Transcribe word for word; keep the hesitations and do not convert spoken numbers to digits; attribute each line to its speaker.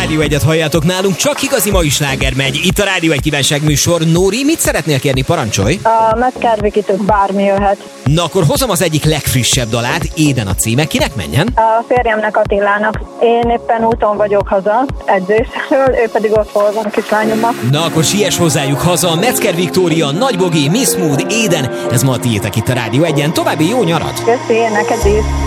Speaker 1: Rádió egyet halljátok nálunk, csak igazi mai sláger megy. Itt a Rádió egy kívánságműsor. Nóri, mit szeretnél kérni, parancsolj?
Speaker 2: A Metszkár Vikitől bármi jöhet.
Speaker 1: Na akkor hozom az egyik legfrissebb dalát, Éden a címe. Kinek menjen?
Speaker 2: A férjemnek, Attilának. Én éppen úton vagyok haza edzésről, ő pedig ott hol van a kislányommal.
Speaker 1: Na akkor siess hozzájuk haza. Metzger Viktória, Nagy Bogi, Miss Mood, Éden. Ez ma a tiétek itt a Rádió egyen. További jó nyarat!
Speaker 2: Köszi, neked is!